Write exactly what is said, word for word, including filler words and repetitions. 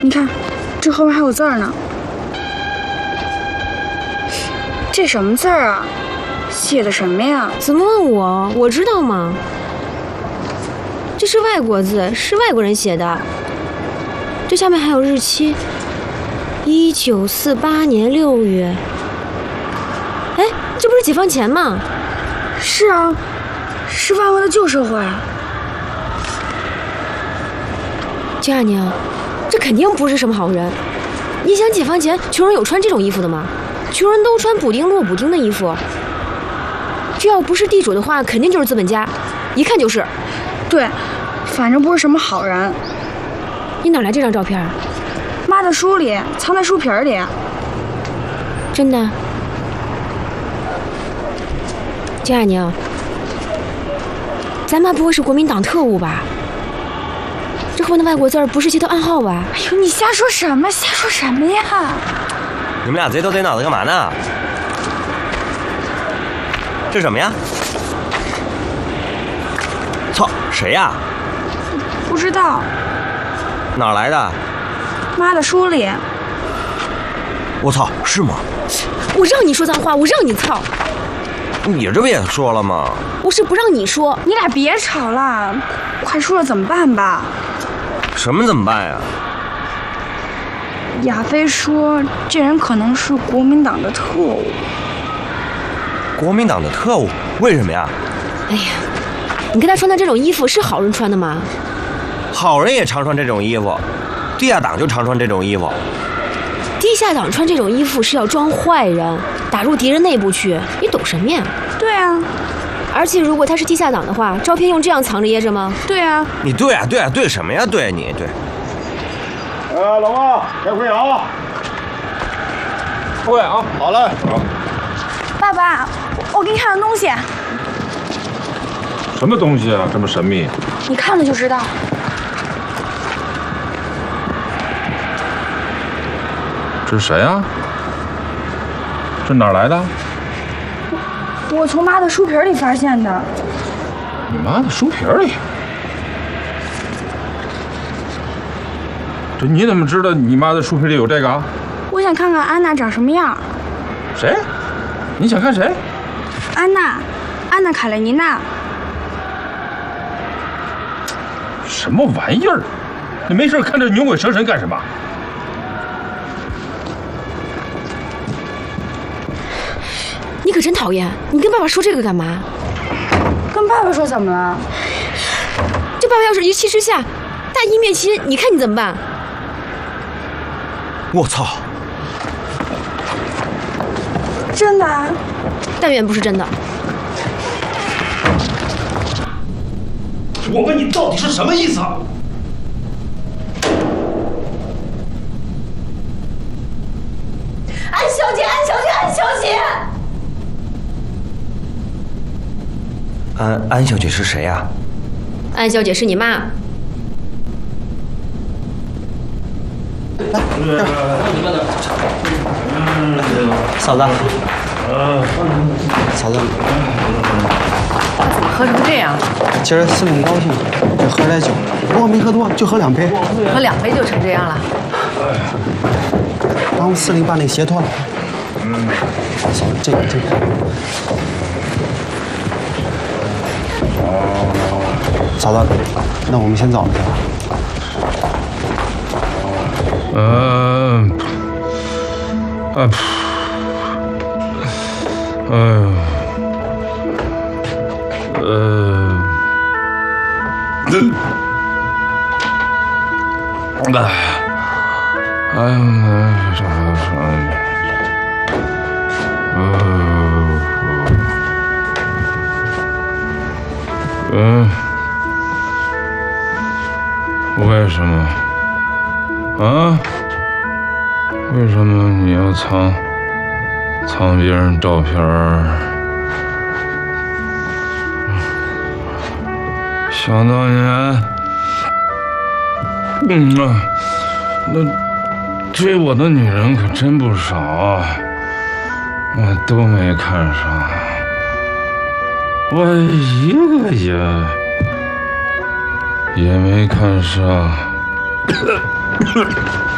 你看，这后面还有字儿呢。这什么字儿啊？写的什么呀？ 怎么问我？我知道吗？这是外国字，是外国人写的。这下面还有日期，一九四八年六月。哎，这不是解放前吗？ 是啊，是万恶的旧社会啊。 江亚宁，这肯定不是什么好人。你想解放前穷人有穿这种衣服的吗？穷人都穿补丁路补丁的衣服。这要不是地主的话，肯定就是资本家，一看就是。 对，反正不是什么好人。 你哪来这张照片？ 妈的书里，藏在书皮里。 真的？江亚宁，咱妈不会是国民党特务吧？这后面的外国字儿不是街头暗号吧？ 哎呦，你瞎说什么？瞎说什么呀？ 你们俩贼头贼脑的干嘛呢？这是什么呀？操，谁呀？ 不知道。 哪来的？ 妈的书里。 我操，是吗？ 我让你说脏话，我让你操。 你这不也说了吗？ 我是不让你说。 你俩别吵了，快说了怎么办吧？ 什么怎么办呀？ 亚飞说这人可能是国民党的特务。 国民党的特务？为什么呀？ 哎呀，你看他穿的这种衣服是好人穿的吗？ 好人也常穿这种衣服，地下党就常穿这种衣服。 地下党穿这种衣服是要装坏人，打入敌人内部去，你懂什么呀？ 对啊。 而且如果他是地下党的话，照片用这样藏着掖着吗？ 对啊。 你对啊对啊对什么呀？对你对。 呃，老妈，开会啊！开会啊！好嘞。 爸爸，我给你看个东西。 什么东西啊？这么神秘？ 你看了就知道。 这是谁啊？这哪来的？ 我从妈的书皮里发现的。 你妈的书皮里？这你怎么知道你妈的书皮里有这个啊？ 我想看看安娜长什么样。 谁？你想看谁？ 安娜，安娜卡列尼娜。 什么玩意儿？你没事看这牛鬼蛇神干什么？ 你可真讨厌！你跟爸爸说这个干嘛？ 跟爸爸说怎么了？ 这爸爸要是一气之下大义灭亲，你看你怎么办？ 我操！ 真的啊？ 但愿不是真的。 我问你到底是什么意思啊？ 安小姐，安小姐，安小姐！ 安安小姐是谁呀？ 安小姐是你妈。 来，嫂子，嫂子， 怎么喝成这样？ 今儿司令高兴，就喝点酒，不过没喝多，就喝两杯。 喝两杯就成这样了？ 帮司令把那鞋脱了。嗯，嫂子，这个这个。嫂子，那我们先走了，对吧？ 嗯，啊，哎呦，呃，哎，哎呀，啥啥？呃，嗯，为什么？啊？为什么你要藏藏别人照片儿？想当年，嗯啊，那追我的女人可真不少啊，我都没看上，我一个也也没看上。